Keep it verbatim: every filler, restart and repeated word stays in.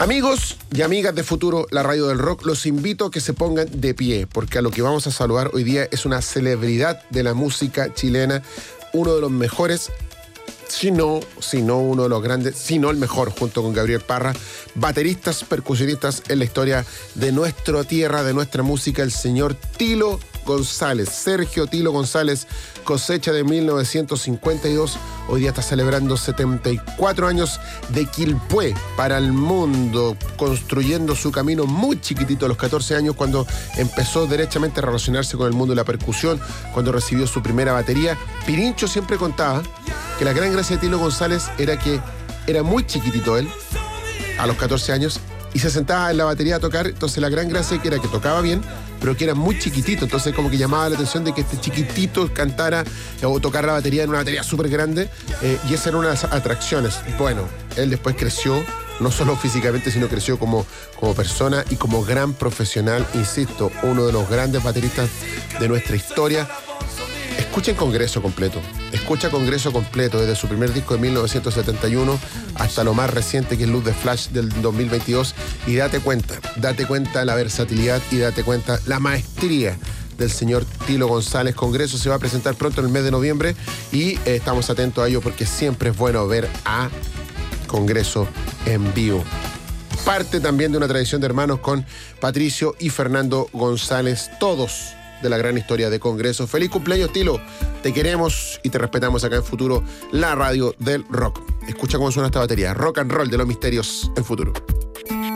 Amigos y amigas de Futuro, la radio del rock, los invito a que se pongan de pie, porque a lo que vamos a saludar hoy día es una celebridad de la música chilena, uno de los mejores, si no, si no uno de los grandes, si no el mejor, junto con Gabriel Parra, bateristas, percusionistas en la historia de nuestra tierra, de nuestra música, el señor Tilo González. Sergio Tilo González, cosecha de mil novecientos cincuenta y dos, hoy día está celebrando setenta y cuatro años de Quilpué para el mundo, construyendo su camino muy chiquitito a los catorce años, cuando empezó derechamente a relacionarse con el mundo de la percusión, cuando recibió su primera batería. Pirincho siempre contaba que la gran gracia de Tilo González era que era muy chiquitito él, a los catorce años, y se sentaba en la batería a tocar. Entonces la gran gracia que era que tocaba bien, pero que era muy chiquitito. Entonces como que llamaba la atención de que este chiquitito cantara o tocara la batería en una batería súper grande, eh, y esa era una de las atracciones. Bueno, él después creció, no solo físicamente, sino creció como, como persona y como gran profesional, insisto, uno de los grandes bateristas de nuestra historia. Escuchen Congreso completo, escucha Congreso completo desde su primer disco de mil novecientos setenta y uno hasta lo más reciente, que es Luz de Flash del dos mil veintidós, y date cuenta, date cuenta la versatilidad y date cuenta la maestría del señor Tilo González. Congreso se va a presentar pronto en el mes de noviembre y eh, estamos atentos a ello, porque siempre es bueno ver a Congreso en vivo. Parte también de una tradición de hermanos con Patricio y Fernando González, todos de la gran historia de Congreso. Feliz cumpleaños, Tilo. Te queremos y te respetamos acá en Futuro, la radio del rock. Escucha cómo suena esta batería. Rock and roll de los misterios en Futuro.